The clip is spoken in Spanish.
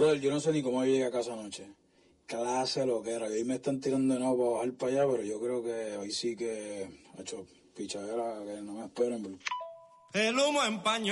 Brother, yo no sé ni cómo yo llegué a casa anoche. Clase lo que era. Hoy me están tirando de nuevo para bajar para allá, pero yo creo que hoy sí que ha hecho pichadera, que no me esperen. El humo empañó.